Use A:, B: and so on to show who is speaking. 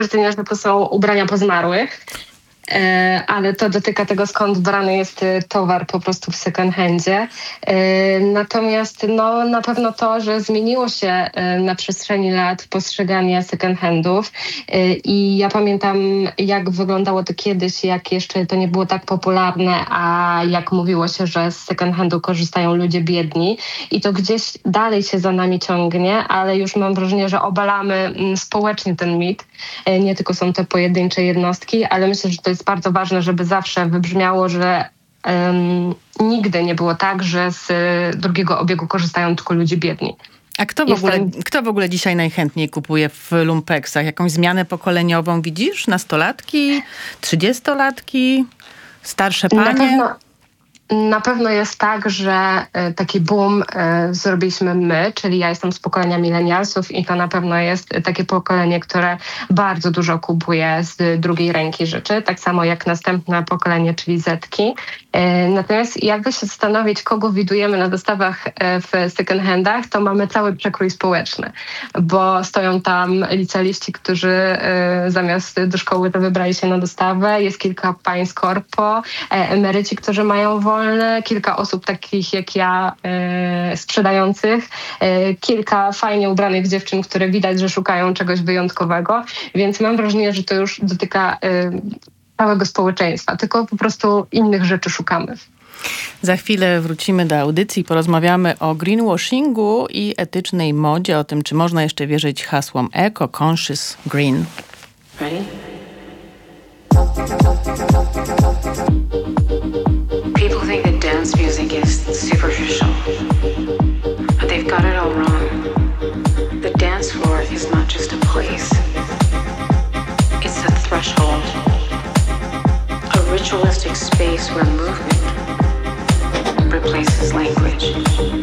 A: że to są ubrania po zmarłych. Ale to dotyka tego, skąd brany jest towar po prostu w second handzie. Natomiast no, na pewno to, że zmieniło się na przestrzeni lat postrzeganie second handów i ja pamiętam, jak wyglądało to kiedyś, jak jeszcze to nie było tak popularne, a jak mówiło się, że z second handu korzystają ludzie biedni i to gdzieś dalej się za nami ciągnie, ale już mam wrażenie, że obalamy społecznie ten mit. Nie tylko są to pojedyncze jednostki, ale myślę, że to jest bardzo ważne, żeby zawsze wybrzmiało, że nigdy nie było tak, że z drugiego obiegu korzystają tylko ludzie biedni.
B: A kto w ogóle dzisiaj najchętniej kupuje w lumpeksach? Jakąś zmianę pokoleniową widzisz? Nastolatki, 30-latki, starsze panie?
A: Na pewno jest tak, że taki boom zrobiliśmy my, czyli ja jestem z pokolenia milenialsów i to na pewno jest takie pokolenie, które bardzo dużo kupuje z drugiej ręki rzeczy, tak samo jak następne pokolenie, czyli Zetki. Natomiast jakby się zastanowić, kogo widujemy na dostawach w second handach, to mamy cały przekrój społeczny, bo stoją tam licealiści, którzy zamiast do szkoły to wybrali się na dostawę, jest kilka pań z korpo, emeryci, którzy mają wolne, kilka osób takich jak ja sprzedających, kilka fajnie ubranych dziewczyn, które widać, że szukają czegoś wyjątkowego, więc mam wrażenie, że to już dotyka całego społeczeństwa, tylko po prostu innych rzeczy szukamy.
B: Za chwilę wrócimy do audycji, porozmawiamy o greenwashingu i etycznej modzie, o tym, czy można jeszcze wierzyć hasłom eco, conscious, green.
C: Ready? People think that dance music is superficial, but they've got it all wrong. The dance floor is not just a place. It's a threshold, a ritualistic space where movement replaces language.